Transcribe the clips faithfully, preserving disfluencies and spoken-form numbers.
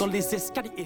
dans les escaliers.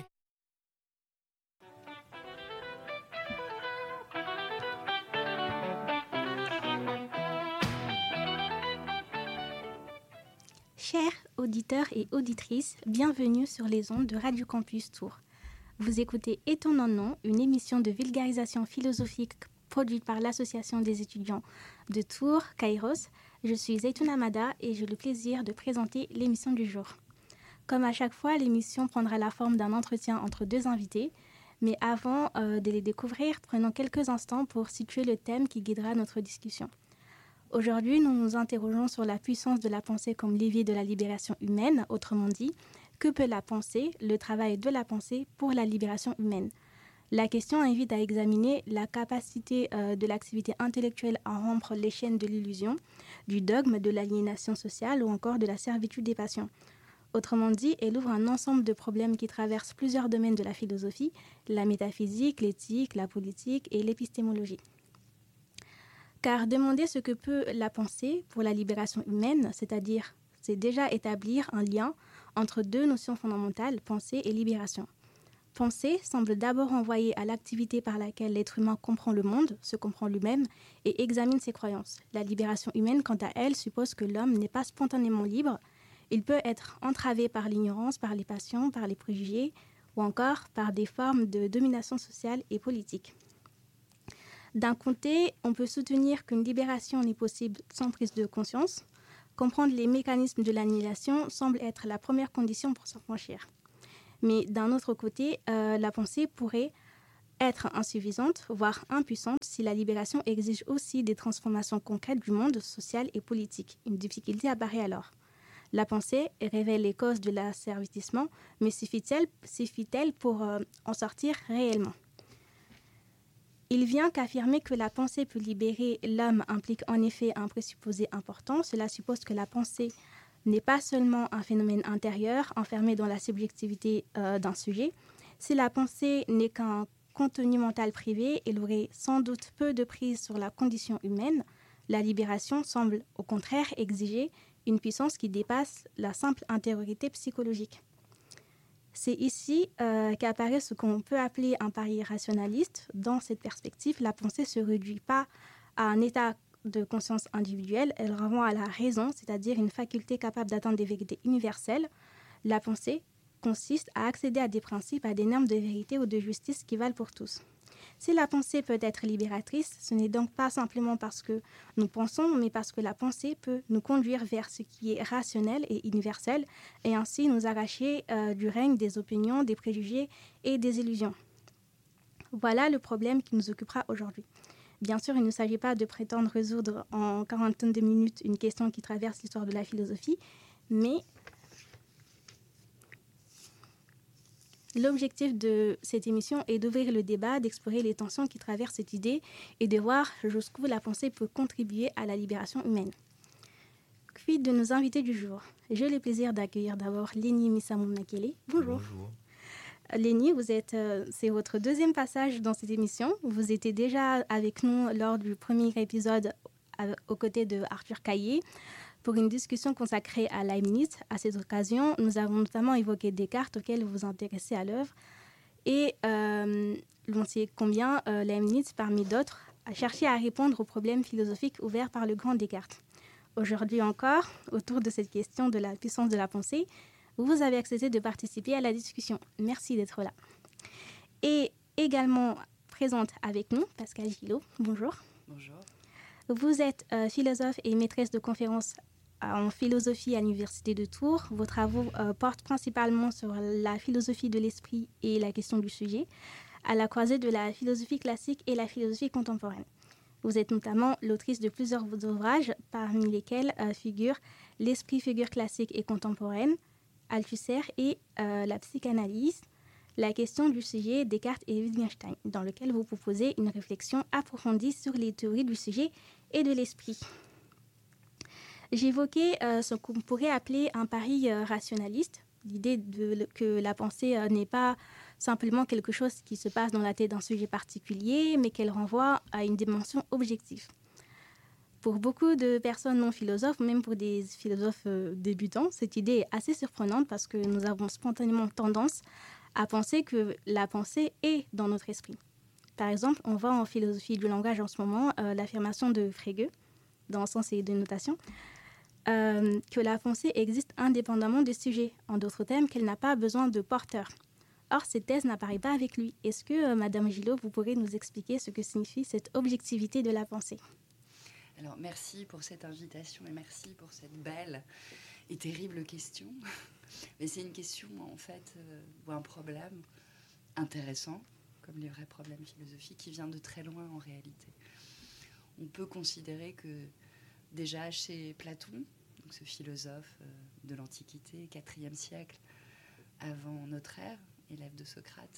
Chers auditeurs et auditrices, bienvenue sur les ondes de Radio Campus Tours. Vous écoutez Étonnant, une émission de vulgarisation philosophique produite par l'Association des étudiants de Tours, Kairos. Je suis Zeytouna Amada et j'ai le plaisir de présenter l'émission du jour. Comme à chaque fois, l'émission prendra la forme d'un entretien entre deux invités. Mais avant euh, de les découvrir, prenons quelques instants pour situer le thème qui guidera notre discussion. Aujourd'hui, nous nous interrogeons sur la puissance de la pensée comme levier de la libération humaine, autrement dit, que peut la pensée, le travail de la pensée pour la libération humaine. La question invite à examiner la capacité euh, de l'activité intellectuelle à rompre les chaînes de l'illusion, du dogme, de l'aliénation sociale ou encore de la servitude des passions. Autrement dit, elle ouvre un ensemble de problèmes qui traversent plusieurs domaines de la philosophie, la métaphysique, l'éthique, la politique et l'épistémologie. Car demander ce que peut la pensée pour la libération humaine, c'est-à-dire, c'est déjà établir un lien entre deux notions fondamentales, pensée et libération. Penser semble d'abord renvoyer à l'activité par laquelle l'être humain comprend le monde, se comprend lui-même et examine ses croyances. La libération humaine, quant à elle, suppose que l'homme n'est pas spontanément libre. Il peut être entravé par l'ignorance, par les passions, par les préjugés ou encore par des formes de domination sociale et politique. D'un côté, on peut soutenir qu'une libération n'est possible sans prise de conscience. Comprendre les mécanismes de l'annihilation semble être la première condition pour s'en franchir. Mais d'un autre côté, euh, la pensée pourrait être insuffisante, voire impuissante, si la libération exige aussi des transformations concrètes du monde social et politique. Une difficulté apparaît alors. La pensée révèle les causes de l'asservissement, mais suffit-elle, suffit-elle pour euh, en sortir réellement ? Il vient qu'affirmer que la pensée peut libérer l'homme implique en effet un présupposé important. Cela suppose que la pensée n'est pas seulement un phénomène intérieur enfermé dans la subjectivité euh, d'un sujet. Si la pensée n'est qu'un contenu mental privé, elle aurait sans doute peu de prise sur la condition humaine. La libération semble au contraire exiger une puissance qui dépasse la simple intériorité psychologique. C'est ici euh, qu'apparaît ce qu'on peut appeler un pari rationaliste. Dans cette perspective, la pensée ne se réduit pas à un état de conscience individuelle, elle renvoie à la raison, c'est-à-dire une faculté capable d'atteindre des vérités universelles. La pensée consiste à accéder à des principes, à des normes de vérité ou de justice qui valent pour tous. Si la pensée peut être libératrice, ce n'est donc pas simplement parce que nous pensons, mais parce que la pensée peut nous conduire vers ce qui est rationnel et universel, et ainsi nous arracher euh, du règne des opinions, des préjugés et des illusions. Voilà le problème qui nous occupera aujourd'hui. Bien sûr, il ne s'agit pas de prétendre résoudre en quarantaine de minutes une question qui traverse l'histoire de la philosophie, mais l'objectif de cette émission est d'ouvrir le débat, d'explorer les tensions qui traversent cette idée et de voir jusqu'où la pensée peut contribuer à la libération humaine. Quid de nos invités du jour ? J'ai le plaisir d'accueillir d'abord Lénie Missamou-Makele. Bonjour. Bonjour. Lénie, vous êtes, euh, c'est votre deuxième passage dans cette émission. Vous étiez déjà avec nous lors du premier épisode à, aux côtés de Arthur Caillé pour une discussion consacrée à Leibniz. À cette occasion, nous avons notamment évoqué Descartes, auquel vous vous intéressez à l'œuvre. Et euh, l'on sait combien euh, Leibniz, parmi d'autres, a cherché à répondre aux problèmes philosophiques ouverts par le grand Descartes. Aujourd'hui encore, autour de cette question de la puissance de la pensée, vous avez accepté de participer à la discussion. Merci d'être là. Et également présente avec nous, Pascal Gillot. Bonjour. Bonjour. Vous êtes euh, philosophe et maîtresse de conférences en philosophie à l'Université de Tours. Vos travaux euh, portent principalement sur la philosophie de l'esprit et la question du sujet, à la croisée de la philosophie classique et la philosophie contemporaine. Vous êtes notamment l'autrice de plusieurs ouvrages, parmi lesquels euh, figurent L'esprit, figure classique et contemporaine, Althusser et euh, la psychanalyse, la question du sujet, Descartes et Wittgenstein, dans lequel vous proposez une réflexion approfondie sur les théories du sujet et de l'esprit. J'évoquais euh, ce qu'on pourrait appeler un pari euh, rationaliste, l'idée de, que la pensée euh, n'est pas simplement quelque chose qui se passe dans la tête d'un sujet particulier, mais qu'elle renvoie à une dimension objective. Pour beaucoup de personnes non philosophes, même pour des philosophes euh, débutants, cette idée est assez surprenante parce que nous avons spontanément tendance à penser que la pensée est dans notre esprit. Par exemple, on voit en philosophie du langage en ce moment euh, l'affirmation de Frege, dans Sens et dénotation, euh, que la pensée existe indépendamment du sujet, en d'autres termes, qu'elle n'a pas besoin de porteur. Or, cette thèse n'apparaît pas avec lui. Est-ce que, euh, Madame Gillot, vous pourrez nous expliquer ce que signifie cette objectivité de la pensée ? Alors, merci pour cette invitation et merci pour cette belle et terrible question. Mais c'est une question, en fait, euh, ou un problème intéressant, comme les vrais problèmes philosophiques, qui vient de très loin en réalité. On peut considérer que déjà chez Platon, donc ce philosophe euh, de l'Antiquité, quatrième siècle avant notre ère, élève de Socrate,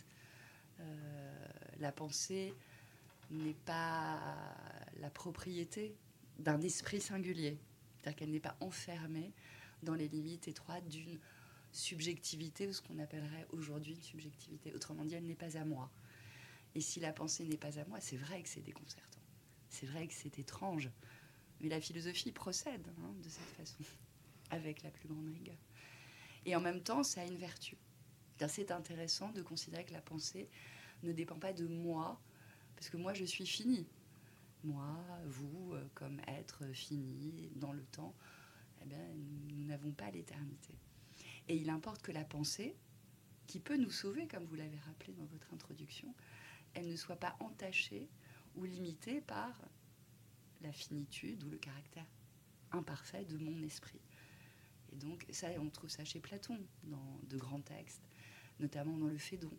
euh, la pensée n'est pas la propriété d'un esprit singulier. C'est-à-dire qu'elle n'est pas enfermée dans les limites étroites d'une subjectivité, ou ce qu'on appellerait aujourd'hui une subjectivité. Autrement dit, elle n'est pas à moi. Et si la pensée n'est pas à moi, c'est vrai que c'est déconcertant. C'est vrai que c'est étrange. Mais la philosophie procède hein, de cette façon, avec la plus grande rigueur. Et en même temps, ça a une vertu. C'est intéressant de considérer que la pensée ne dépend pas de moi, parce que moi, je suis fini. Moi, vous, comme être fini dans le temps, eh bien, nous n'avons pas l'éternité. Et il importe que la pensée, qui peut nous sauver, comme vous l'avez rappelé dans votre introduction, elle ne soit pas entachée ou limitée par la finitude ou le caractère imparfait de mon esprit. Et donc, ça, on trouve ça chez Platon, dans de grands textes, notamment dans le Phédon,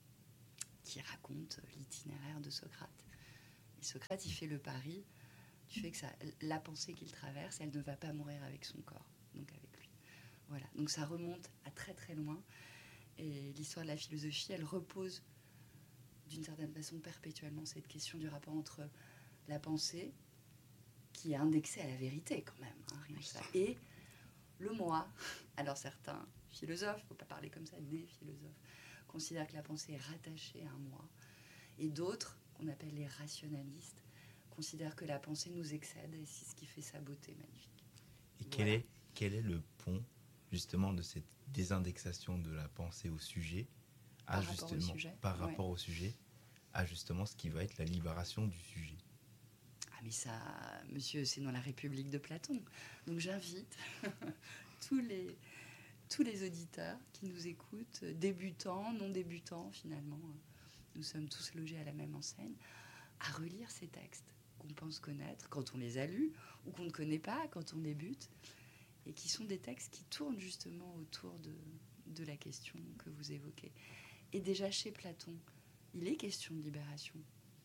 qui raconte l'itinéraire de Socrate. Et Socrate, il fait le pari du fait que ça, la pensée qu'il traverse, elle ne va pas mourir avec son corps, donc avec lui. Voilà. Donc ça remonte à très très loin. Et l'histoire de la philosophie, elle repose d'une certaine façon perpétuellement cette question du rapport entre la pensée, qui est indexée à la vérité quand même, hein, rien que ça, et le moi. Alors certains philosophes, il ne faut pas parler comme ça, des philosophes, considèrent que la pensée est rattachée à un moi. Et d'autres, qu'on appelle les rationalistes, considèrent que la pensée nous excède et c'est ce qui fait sa beauté magnifique. Et quel, voilà. est, quel est le pont justement de cette désindexation de la pensée au sujet, à par justement, rapport au sujet, par ouais. rapport au sujet, à justement ce qui va être la libération du sujet? Ah mais ça, monsieur, c'est dans la République de Platon. Donc j'invite tous les, tous les auditeurs qui nous écoutent, débutants, non débutants finalement, nous sommes tous logés à la même enseigne, à relire ces textes qu'on pense connaître quand on les a lus ou qu'on ne connaît pas quand on débute, et qui sont des textes qui tournent justement autour de, de la question que vous évoquez. Et déjà chez Platon, il est question de libération.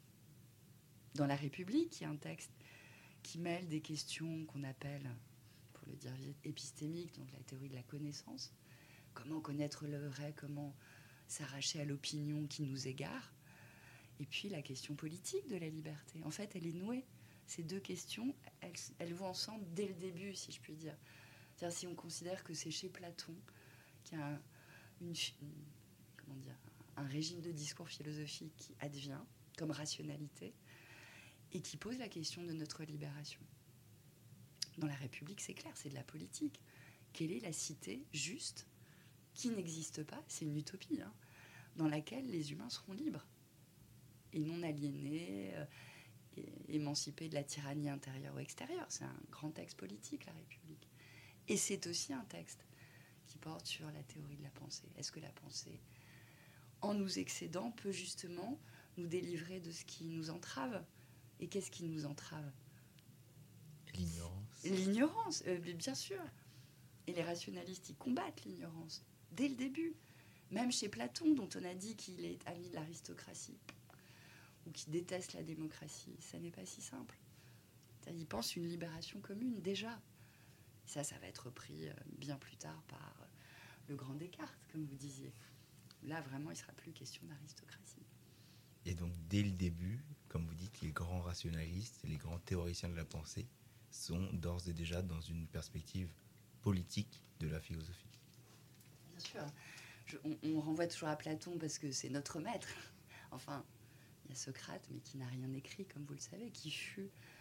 Dans la République, il y a un texte qui mêle des questions qu'on appelle, pour le dire épistémiques, donc la théorie de la connaissance, comment connaître le vrai, comment s'arracher à l'opinion qui nous égare, et puis la question politique de la liberté. En fait, elle est nouée. Ces deux questions, elles, elles vont ensemble dès le début, si je puis dire. C'est-à-dire, si on considère que c'est chez Platon qu'il y a un, une, une, comment dire, un régime de discours philosophique qui advient comme rationalité et qui pose la question de notre libération. Dans la République, c'est clair, c'est de la politique. Quelle est la cité juste qui n'existe pas? C'est une utopie, hein, dans laquelle les humains seront libres et non aliénés, euh, et émancipés de la tyrannie intérieure ou extérieure. C'est un grand texte politique, la République. Et c'est aussi un texte qui porte sur la théorie de la pensée. Est-ce que la pensée, en nous excédant, peut justement nous délivrer de ce qui nous entrave? Et qu'est-ce qui nous entrave? L'ignorance. L'ignorance, euh, bien sûr. Et les rationalistes, ils combattent l'ignorance dès le début. Même chez Platon, dont on a dit qu'il est ami de l'aristocratie, ou qui déteste la démocratie, ça n'est pas si simple. C'est-à-dire, il pense une libération commune, déjà. Ça, ça va être repris bien plus tard par le grand Descartes, comme vous disiez. Là, vraiment, il ne sera plus question d'aristocratie. Et donc, dès le début, comme vous dites, les grands rationalistes, les grands théoriciens de la pensée sont d'ores et déjà dans une perspective politique de la philosophie. Bien sûr. Je, on, on renvoie toujours à Platon parce que c'est notre maître. Enfin, il y a Socrate, mais qui n'a rien écrit, comme vous le savez, qui fut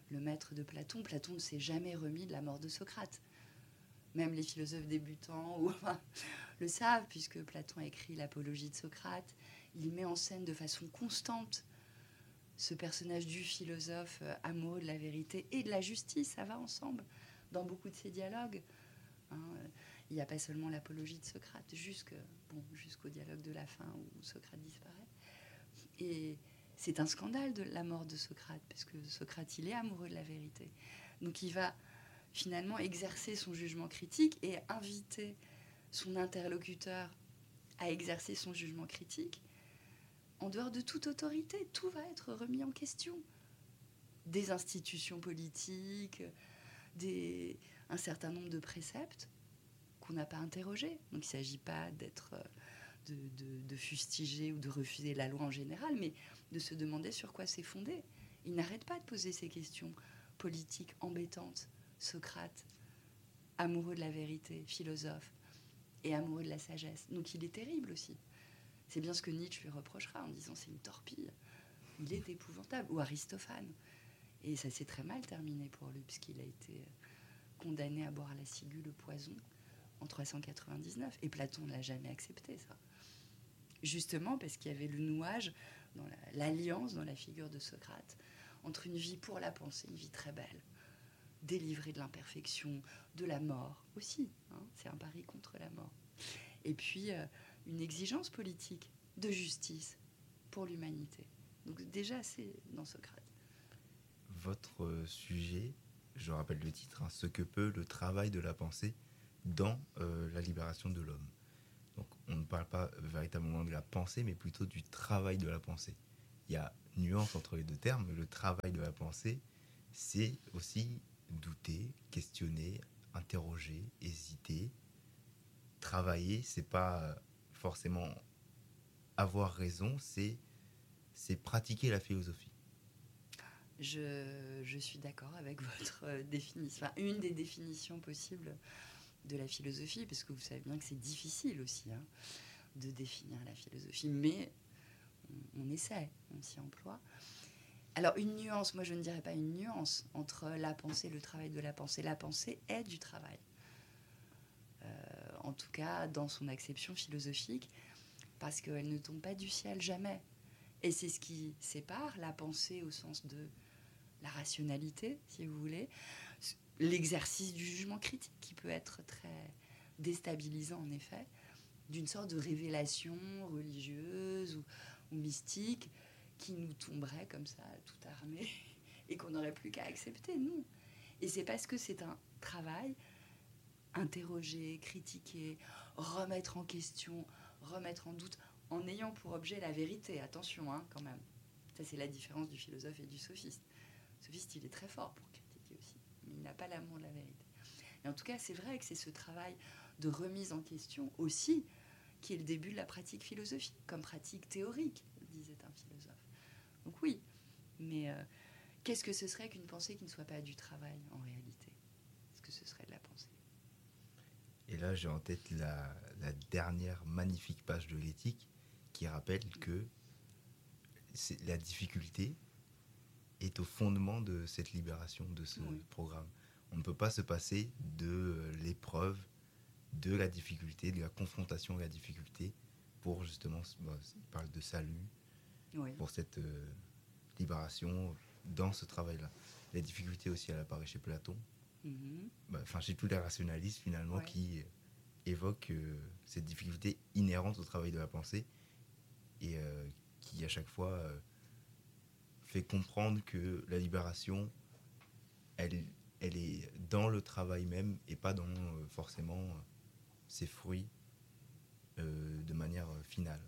le maître de Platon. Platon ne s'est jamais remis de la mort de Socrate. Même les philosophes débutants ou, enfin, le savent, puisque Platon a écrit l'Apologie de Socrate. Il met en scène de façon constante ce personnage du philosophe euh, amoureux de la vérité et de la justice. Ça va ensemble dans beaucoup de ses dialogues. Hein. Il n'y a pas seulement l'Apologie de Socrate, jusque, bon, jusqu'au dialogue de la fin où Socrate disparaît. Et c'est un scandale de la mort de Socrate, parce que Socrate, il est amoureux de la vérité. Donc il va finalement exercer son jugement critique et inviter son interlocuteur à exercer son jugement critique. En dehors de toute autorité, tout va être remis en question. Des institutions politiques, des, un certain nombre de préceptes qu'on n'a pas interrogés. Donc il ne s'agit pas d'être, de, de, de fustiger ou de refuser la loi en général, mais de se demander sur quoi c'est fondé. Il n'arrête pas de poser ces questions politiques embêtantes. Socrate, amoureux de la vérité, philosophe, et amoureux de la sagesse. Donc il est terrible aussi. C'est bien ce que Nietzsche lui reprochera en disant c'est une torpille. Il est épouvantable. Ou Aristophane. Et ça s'est très mal terminé pour lui, puisqu'il a été condamné à boire à la ciguë le poison en trois cent quatre-vingt-dix-neuf. Et Platon ne l'a jamais accepté, ça. Justement parce qu'il y avait le nouage, dans la, l'alliance dans la figure de Socrate, entre une vie pour la pensée, une vie très belle, délivrée de l'imperfection, de la mort aussi. Hein, c'est un pari contre la mort. Et puis, euh, une exigence politique de justice pour l'humanité. Donc déjà, c'est dans Socrate. Votre euh, sujet, je rappelle le titre, hein, Ce que peut le travail de la pensée dans euh, la libération de l'homme. Donc on ne parle pas véritablement de la pensée, mais plutôt du travail de la pensée. Il y a nuance entre les deux termes. Le travail de la pensée, c'est aussi douter, questionner, interroger, hésiter. Travailler, c'est pas forcément avoir raison, c'est, c'est pratiquer la philosophie. Je, je suis d'accord avec votre euh, définition, enfin, une des définitions possibles de la philosophie, parce que vous savez bien que c'est difficile aussi hein, de définir la philosophie, mais on, on essaie, on s'y emploie. Alors une nuance, moi je ne dirais pas une nuance entre la pensée et le travail de la pensée. La pensée est du travail, euh, en tout cas dans son acception philosophique, parce qu'elle ne tombe pas du ciel, jamais. Et c'est ce qui sépare la pensée au sens de la rationalité, si vous voulez, l'exercice du jugement critique qui peut être très déstabilisant en effet, d'une sorte de révélation religieuse ou, ou mystique qui nous tomberait comme ça, tout armé, et qu'on n'aurait plus qu'à accepter, non. Et c'est parce que c'est un travail, interroger, critiquer, remettre en question, remettre en doute, en ayant pour objet la vérité. Attention, hein, quand même. Ça, c'est la différence du philosophe et du sophiste. Le sophiste, il est très fort pour critiquer aussi, mais il n'a pas l'amour de la vérité. Et en tout cas, c'est vrai que c'est ce travail de remise en question aussi qui est le début de la pratique philosophique, comme pratique théorique, disait un philosophe. Donc oui, mais euh, qu'est-ce que ce serait qu'une pensée qui ne soit pas du travail en réalité ? Est-ce que ce serait de la pensée ? Et là, j'ai en tête la, la dernière magnifique page de l'éthique qui rappelle que c'est, la difficulté est au fondement de cette libération, de ce oui. programme. On ne peut pas se passer de l'épreuve, de la difficulté, de la confrontation à la difficulté pour justement, bah, il parle de salut, oui. pour cette euh, libération dans ce travail-là. La difficulté aussi, elle apparaît chez Platon, mm-hmm. bah, enfin chez tous les rationalistes finalement ouais. qui évoquent euh, cette difficulté inhérente au travail de la pensée et euh, qui à chaque fois euh, fait comprendre que la libération, elle, elle est dans le travail même et pas dans euh, forcément euh, ses fruits euh, de manière euh, finale.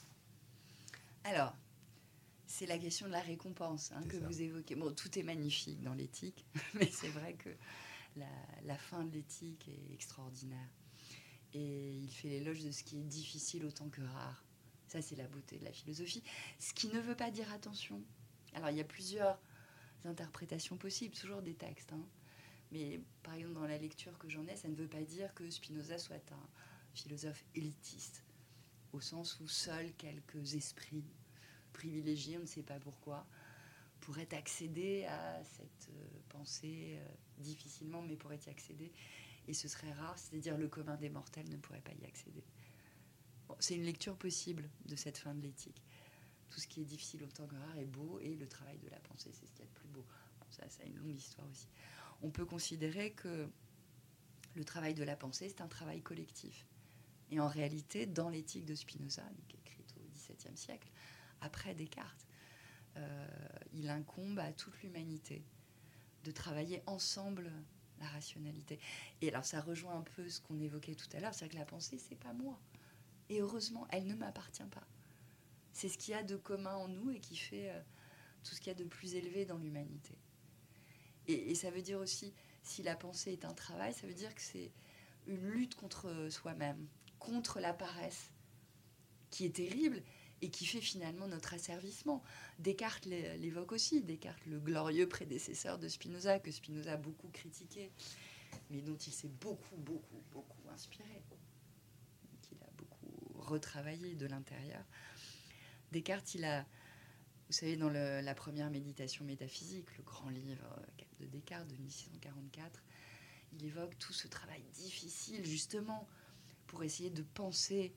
Alors, c'est la question de la récompense hein, que ça. Vous évoquez. Bon, tout est magnifique dans l'éthique, mais c'est vrai que la, la fin de l'éthique est extraordinaire. Et il fait l'éloge de ce qui est difficile autant que rare. Ça, c'est la beauté de la philosophie. Ce qui ne veut pas dire, attention, alors il y a plusieurs interprétations possibles, toujours des textes, hein. Mais par exemple dans la lecture que j'en ai, ça ne veut pas dire que Spinoza soit un philosophe élitiste, au sens où seuls quelques esprits privilégiés, on ne sait pas pourquoi, pourrait accéder à cette euh, pensée euh, difficilement, mais pourrait y accéder. Et ce serait rare, c'est-à-dire le commun des mortels ne pourrait pas y accéder. Bon, c'est une lecture possible de cette fin de l'éthique. Tout ce qui est difficile autant que rare est beau, et le travail de la pensée, c'est ce qu'il y a de plus beau. Bon, ça, ça a une longue histoire aussi. On peut considérer que le travail de la pensée, c'est un travail collectif. Et en réalité, dans l'éthique de Spinoza, donc écrite au dix-septième siècle, après Descartes, euh, il incombe à toute l'humanité de travailler ensemble la rationalité. Et alors, ça rejoint un peu ce qu'on évoquait tout à l'heure, c'est-à-dire que la pensée, c'est pas moi. Et heureusement, elle ne m'appartient pas. C'est ce qu'il y a de commun en nous et qui fait euh, tout ce qu'il y a de plus élevé dans l'humanité. Et, et ça veut dire aussi, si la pensée est un travail, ça veut dire que c'est une lutte contre soi-même, contre la paresse, qui est terrible et qui fait finalement notre asservissement. Descartes l'évoque aussi, Descartes, le glorieux prédécesseur de Spinoza, que Spinoza a beaucoup critiqué, mais dont il s'est beaucoup, beaucoup, beaucoup inspiré, qu'il a beaucoup retravaillé de l'intérieur. Descartes, il a, vous savez, dans le, la première méditation métaphysique, le grand livre de Descartes de mille six cent quarante-quatre, il évoque tout ce travail difficile, justement, pour essayer de penser,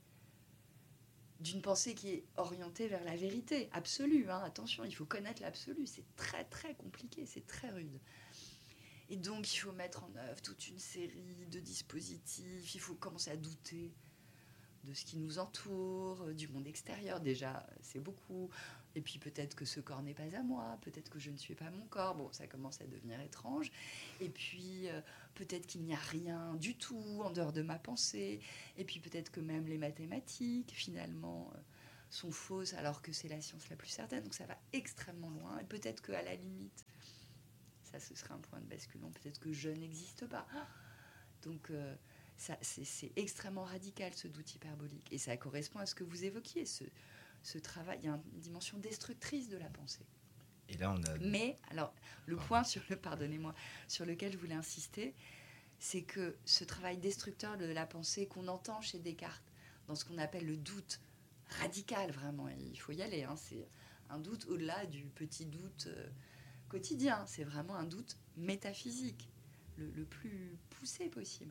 d'une pensée qui est orientée vers la vérité absolue. Hein. Attention, il faut connaître l'absolu, c'est très, très compliqué, c'est très rude. Et donc, il faut mettre en œuvre toute une série de dispositifs, il faut commencer à douter de ce qui nous entoure, du monde extérieur, déjà, c'est beaucoup. Et puis peut-être que ce corps n'est pas à moi, peut-être que je ne suis pas mon corps. Bon, ça commence à devenir étrange. Et puis euh, peut-être qu'il n'y a rien du tout en dehors de ma pensée. Et puis peut-être que même les mathématiques, finalement, euh, sont fausses, alors que c'est la science la plus certaine. Donc ça va extrêmement loin. Et peut-être qu'à la limite, ça, ce serait un point de basculement, peut-être que je n'existe pas. Donc... Euh, Ça, c'est, c'est extrêmement radical, ce doute hyperbolique. Et ça correspond à ce que vous évoquiez, ce, ce travail. Il y a une dimension destructrice de la pensée. Et là, on a... Mais, alors, le Pardon. point sur le, pardonnez-moi, sur lequel je voulais insister, c'est que ce travail destructeur de la pensée qu'on entend chez Descartes, dans ce qu'on appelle le doute radical, vraiment, il faut y aller, hein, c'est un doute au-delà du petit doute euh, quotidien, c'est vraiment un doute métaphysique, le, le plus poussé possible.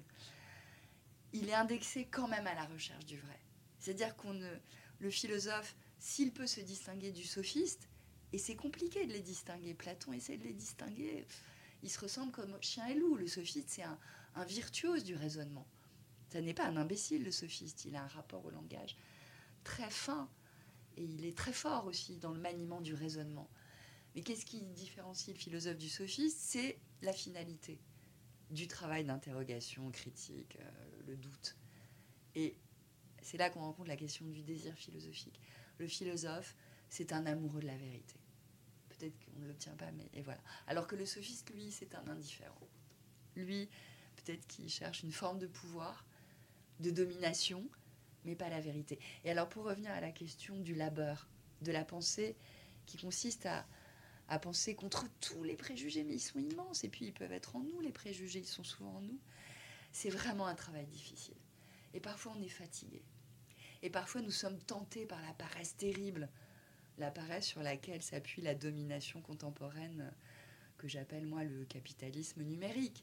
Il est indexé quand même à la recherche du vrai. C'est-à-dire qu'on ne, le philosophe, s'il peut se distinguer du sophiste, et c'est compliqué de les distinguer, Platon essaie de les distinguer, ils se ressemblent comme chien et loup. Le sophiste, c'est un, un virtuose du raisonnement. Ça n'est pas un imbécile, le sophiste, il a un rapport au langage très fin, et il est très fort aussi dans le maniement du raisonnement. Mais qu'est-ce qui différencie le philosophe du sophiste ? C'est la finalité du travail d'interrogation critique, euh, le doute. Et c'est là qu'on rencontre la question du désir philosophique. Le philosophe, c'est un amoureux de la vérité. Peut-être qu'on ne l'obtient pas, mais et voilà. Alors que le sophiste, lui, c'est un indifférent. Lui, peut-être qu'il cherche une forme de pouvoir, de domination, mais pas la vérité. Et alors, pour revenir à la question du labeur, de la pensée, qui consiste à à penser contre tous les préjugés, mais ils sont immenses, et puis ils peuvent être en nous, les préjugés, ils sont souvent en nous. C'est vraiment un travail difficile. Et parfois, on est fatigué. Et parfois, nous sommes tentés par la paresse terrible, la paresse sur laquelle s'appuie la domination contemporaine que j'appelle, moi, le capitalisme numérique.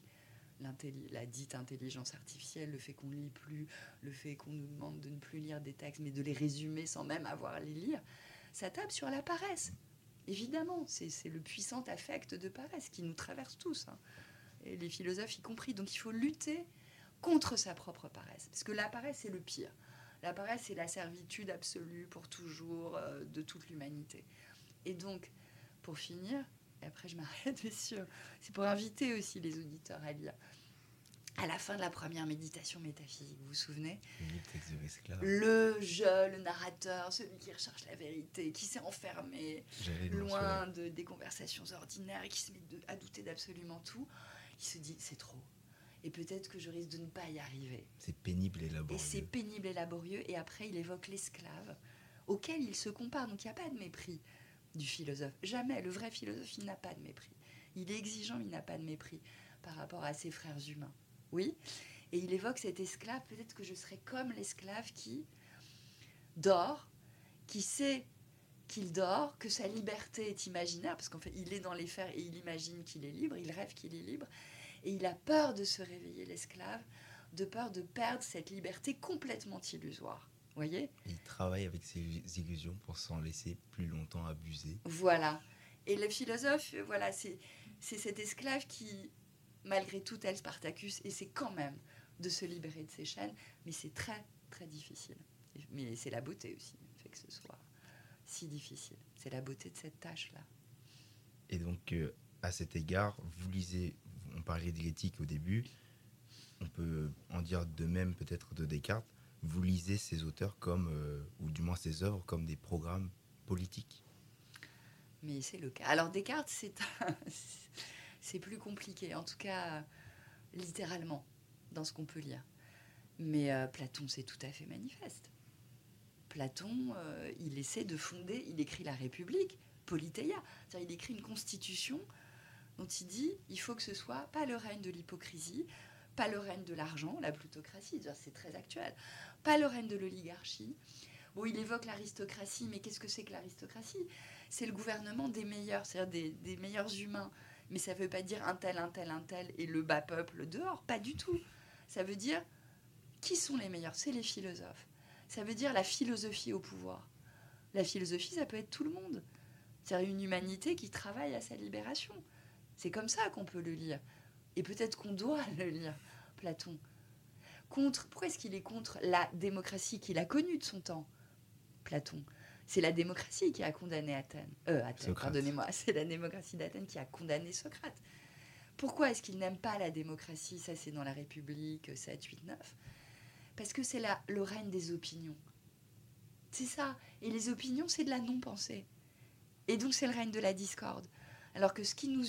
La dite intelligence artificielle, le fait qu'on ne lit plus, le fait qu'on nous demande de ne plus lire des textes, mais de les résumer sans même avoir à les lire, ça tape sur la paresse. Évidemment, c'est, c'est le puissant affect de paresse qui nous traverse tous, hein, et les philosophes y compris. Donc il faut lutter contre sa propre paresse, parce que la paresse, c'est le pire. La paresse, c'est la servitude absolue pour toujours euh, de toute l'humanité. Et donc, pour finir, et après je m'arrête, messieurs, c'est pour inviter aussi les auditeurs à lire. À la fin de la première méditation métaphysique, vous vous souvenez ? Le jeu, le narrateur, celui qui recherche la vérité, qui s'est enfermé loin de, des conversations ordinaires et qui se met de, à douter d'absolument tout, il se dit c'est trop. Et peut-être que je risque de ne pas y arriver. C'est pénible et laborieux. Et c'est pénible et laborieux. Et après, il évoque l'esclave, auquel il se compare. Donc il n'y a pas de mépris du philosophe. Jamais. Le vrai philosophe, il n'a pas de mépris. Il est exigeant, il n'a pas de mépris par rapport à ses frères humains. Oui, et il évoque cet esclave, peut-être que je serai comme l'esclave qui dort, qui sait qu'il dort, que sa liberté est imaginaire, parce qu'en fait, il est dans les fers et il imagine qu'il est libre, il rêve qu'il est libre, et il a peur de se réveiller, l'esclave, de peur de perdre cette liberté complètement illusoire. Vous voyez ? Il travaille avec ses illusions pour s'en laisser plus longtemps abuser. Voilà. Et le philosophe, voilà, c'est, c'est cet esclave qui, malgré tout, tel Spartacus, essaie quand même de se libérer de ses chaînes, mais c'est très, très difficile. Mais c'est la beauté aussi, le fait que ce soit si difficile. C'est la beauté de cette tâche-là. Et donc, euh, à cet égard, vous lisez, on parlait de l'éthique au début, on peut en dire de même peut-être de Descartes, vous lisez ces auteurs comme, euh, ou du moins ces œuvres, comme des programmes politiques. Mais c'est le cas. Alors Descartes, c'est, un, c'est plus compliqué, en tout cas littéralement, dans ce qu'on peut lire. Mais euh, Platon, c'est tout à fait manifeste. Platon, euh, il essaie de fonder, il écrit la République, Politeia, c'est-à-dire il écrit une constitution dont il dit il faut que ce soit pas le règne de l'hypocrisie, pas le règne de l'argent, la plutocratie, c'est très actuel, pas le règne de l'oligarchie. Bon, il évoque l'aristocratie, mais qu'est-ce que c'est que l'aristocratie ? C'est le gouvernement des meilleurs, c'est-à-dire des, des meilleurs humains. Mais ça ne veut pas dire un tel, un tel, un tel et le bas peuple dehors, pas du tout. Ça veut dire qui sont les meilleurs ? C'est les philosophes. Ça veut dire la philosophie au pouvoir. La philosophie, ça peut être tout le monde. C'est-à-dire une humanité qui travaille à sa libération. C'est comme ça qu'on peut le lire. Et peut-être qu'on doit le lire, Platon. Contre, pourquoi est-ce qu'il est contre la démocratie qu'il a connue de son temps, Platon ? C'est la démocratie qui a condamné Athènes. Euh, Athènes, pardonnez-moi. C'est la démocratie d'Athènes qui a condamné Socrate. Pourquoi est-ce qu'il n'aime pas la démocratie ? Ça, c'est dans la République sept, huit, neuf. Parce que c'est la, le règne des opinions. C'est ça. Et les opinions, c'est de la non-pensée. Et donc, c'est le règne de la discorde. Alors que ce qui nous